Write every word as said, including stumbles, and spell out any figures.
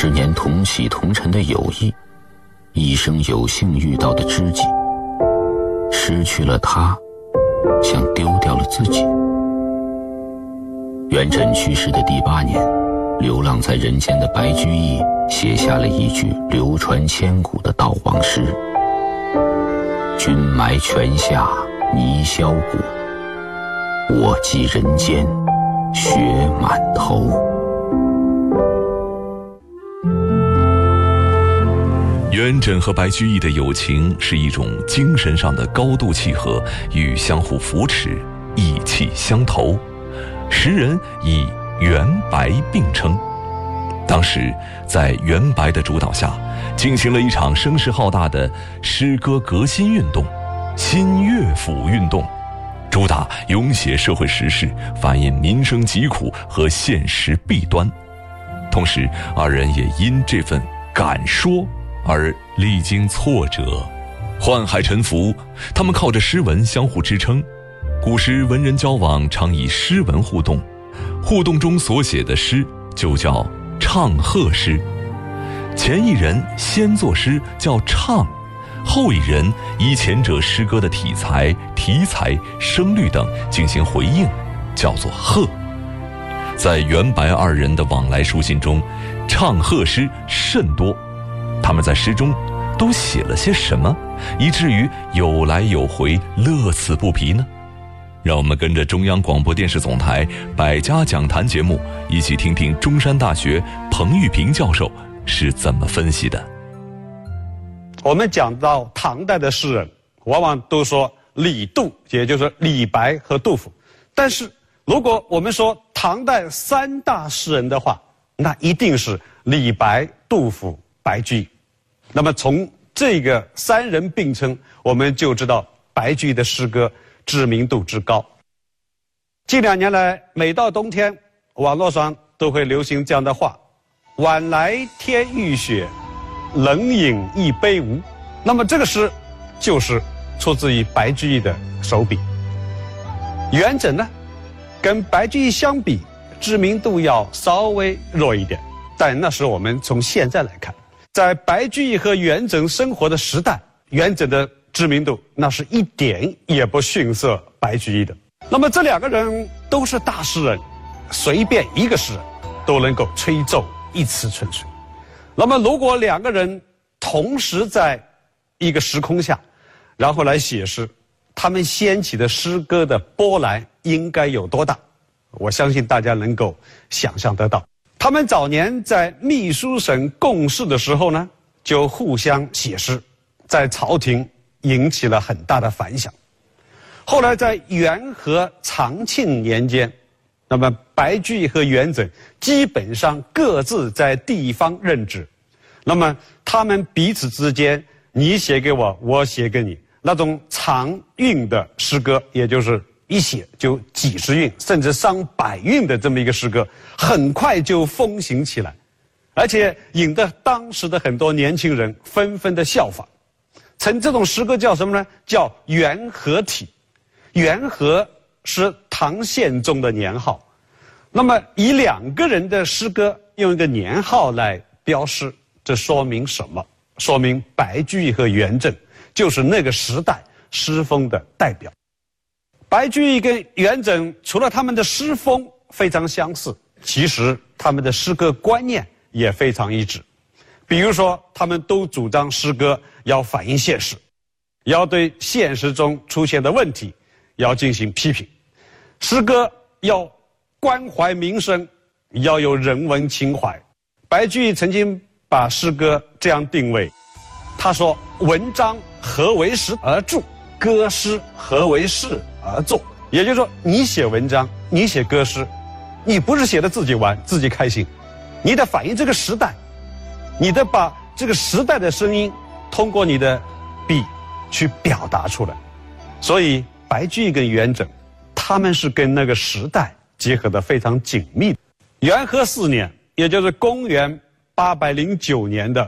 十年同起同沉的友谊，一生有幸遇到的知己，失去了他，像丢掉了自己。元稹去世的第八年，流浪在人间的白居易写下了一句流传千古的悼亡诗：君埋泉下泥销骨，我寄人间雪满头。 元稹和白居易的友情是一种精神上的高度契合与相互扶持，意气相投。时人以元白并称。当时在元白的主导下，进行了一场声势浩大的诗歌革新运动——新乐府运动，主打咏写社会时事，反映民生疾苦和现实弊端。同时，二人也因这份敢说而历经挫折，宦海沉浮，他们靠着诗文相互支撑。古时文人交往常以诗文互动，互动中所写的诗就叫唱和诗。前一人先作诗叫唱，后一人依前者诗歌的体裁、题材、声律等进行回应，叫做和。在元白二人的往来书信中，唱和诗甚多。他们在诗中都写了些什么，以至于有来有回，乐此不疲呢？让我们跟着中央广播电视总台百家讲坛节目，一起听听中山大学彭玉平教授是怎么分析的。 我们讲到唐代的诗人，往往都说李杜，也就是李白和杜甫。但是如果我们说唐代三大诗人的话，那一定是李白、杜甫、白居易。那么从这个三人并称，我们就知道白居易的诗歌知名度之高。近两年来，每到冬天，网络上都会流行这样的话：晚来天欲雪，冷饮一杯无。那么这个诗就是出自于白居易的手笔。元稹呢，跟白居易相比，知名度要稍微弱一点，但那是我们从现在来看，在白居易和元稹生活的时代，元稹的知名度那是一点也不逊色白居易的。那么这两个人都是大诗人，随便一个诗人都能够吹奏一池春水。那么如果两个人同时在一个时空下，然后来写诗，他们掀起的诗歌的波澜应该有多大？我相信大家能够想象得到。他们早年在秘书省共事的时候呢，就互相写诗，在朝廷引起了很大的反响。后来在元和长庆年间，那么白居易和元稹基本上各自在地方任职，那么他们彼此之间，你写给我，我写给你，那种长韵的诗歌，也就是一写就几十韵甚至上百韵的这么一个诗歌，很快就风行起来，而且引得当时的很多年轻人纷纷的效仿。称这种诗歌叫什么呢？叫元和体。元和是唐宪宗的年号，那么以两个人的诗歌用一个年号来标示，这说明什么？说明白居易和元稹就是那个时代诗风的代表。白居易跟元稹除了他们的诗风非常相似，其实他们的诗歌观念也非常一致。比如说，他们都主张诗歌要反映现实，要对现实中出现的问题要进行批评，诗歌要关怀民生，要有人文情怀。白居易曾经把诗歌这样定位，他说：文章何为时而著，歌诗何为事而作。也就是说，你写文章，你写歌诗，你不是写的自己玩自己开心，你得反映这个时代，你得把这个时代的声音通过你的笔去表达出来。所以白居易跟元稹，他们是跟那个时代结合得非常紧密的。元和四年，也就是公元八百零九年的